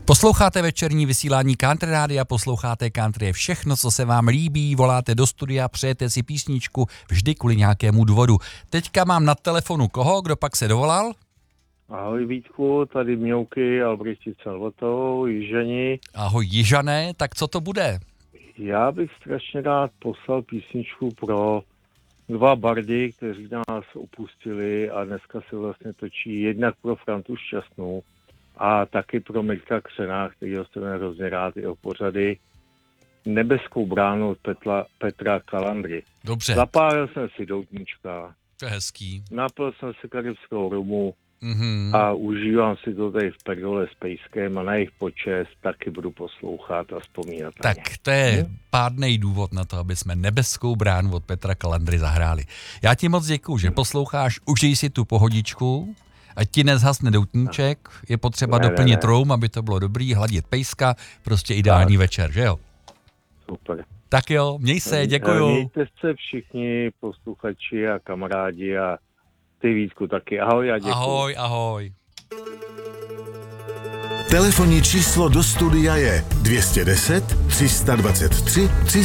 Posloucháte večerní vysílání Country Rádia, posloucháte Country je všechno, co se vám líbí, voláte do studia, přejete si písničku vždy kvůli nějakému důvodu. Teďka mám na telefonu koho, kdo pak se dovolal? Ahoj Vítku, tady Mňouky, Albrechtice Lvotovou, Jižani. Ahoj Jižané, tak co to bude? Já bych strašně rád poslal písničku pro dva bardy, kteří nás opustili a dneska se vlastně točí jednak pro Frantu Šťastnou a taky pro Mirka Křena, kterýho jsem hrozně rád i o pořady Nebeskou bránu od Petra Kalandry. Dobře. Zapálil jsem si doutníčka. To je hezký. Napil jsem si karibskou rumu a užívám si to tady v Pergole s Pejskem a na jejich počest taky budu poslouchat a vzpomínat na Tak to je pádnej důvod na to, aby jsme Nebeskou bránu od Petra Kalandry zahráli. Já ti moc děkuju, že posloucháš, užij si tu pohodičku, ať ti nezhasne doutníček, je potřeba doplnit roum, aby to bylo dobrý, hladit pejska, prostě ideální večer, že jo? Super. Tak jo, měj se, děkuju. Mějte se všichni posluchači a kamarádi a ty Vítku taky. Ahoj a děkuju. Ahoj, ahoj. Telefonní číslo do studia je 210 323 300.